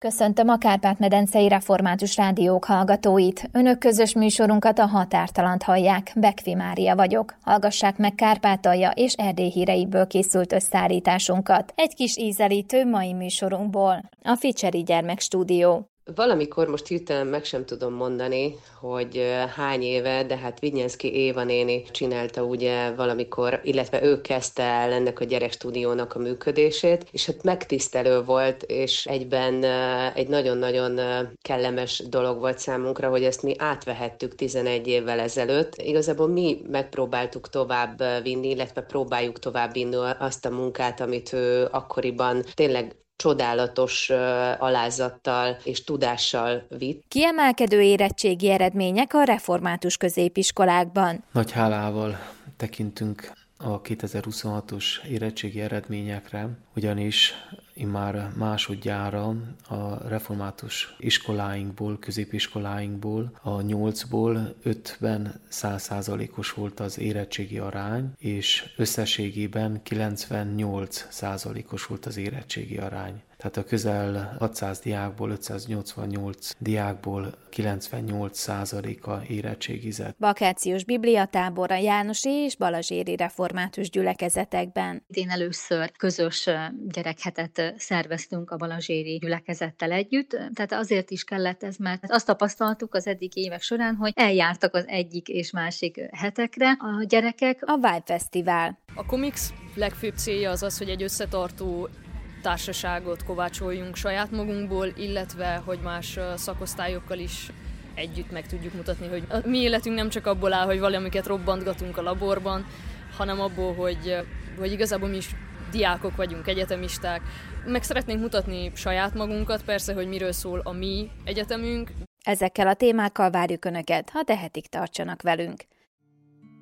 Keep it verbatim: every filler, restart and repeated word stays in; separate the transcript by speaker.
Speaker 1: Köszöntöm a Kárpát-medencei Református Rádiók hallgatóit. Önök közös műsorunkat, a Határtalant hallják. Bekvi Mária vagyok. Hallgassák meg Kárpátalja és Erdély híreiből készült összeállításunkat. Egy kis ízelítő mai műsorunkból. A Ficseri Gyermekstúdió.
Speaker 2: Valamikor most hirtelen meg sem tudom mondani, hogy hány éve, de hát Vignyánszky Éva néni csinálta ugye valamikor, illetve ő kezdte el ennek a gyerekstúdiónak a működését, és hát megtisztelő volt, és egyben egy nagyon-nagyon kellemes dolog volt számunkra, hogy ezt mi átvehettük tizenegy évvel ezelőtt. Igazából mi megpróbáltuk tovább vinni, illetve próbáljuk tovább vinni azt a munkát, amit ő akkoriban tényleg csodálatos uh, alázattal és tudással vitt.
Speaker 1: Kiemelkedő érettségi eredmények a református középiskolákban.
Speaker 3: Nagy hálával tekintünk a kétezer-huszonhatos érettségi eredményekre, ugyanis immár másodjára a református iskoláinkból, középiskoláinkból, a nyolcból ötven száz százalékos volt az érettségi arány, és összességében kilencvennyolc százalékos volt az érettségi arány. Tehát a közel hatszáz diákból, ötszáznyolcvannyolc diákból kilencvennyolc százaléka érettségizett.
Speaker 1: Vakációs bibliatábor a jánosi és balazséri református gyülekezetekben.
Speaker 4: Én először közös gyerekhetet szerveztünk a balazséri gyülekezettel együtt, tehát azért is kellett ez, mert azt tapasztaltuk az eddigi évek során, hogy eljártak az egyik és másik hetekre a gyerekek.
Speaker 1: A Vibe Fesztivál.
Speaker 5: A Comics legfőbb célja az az, hogy egy összetartó társaságot kovácsoljunk saját magunkból, illetve hogy más szakosztályokkal is együtt meg tudjuk mutatni, hogy a mi életünk nem csak abból áll, hogy valamiket robbantgatunk a laborban, hanem abból, hogy, hogy igazából mi is diákok vagyunk, egyetemisták. Meg szeretnénk mutatni saját magunkat, persze, hogy miről szól a mi egyetemünk.
Speaker 1: Ezekkel a témákkal várjuk Önöket, ha tehetik, tartsanak velünk.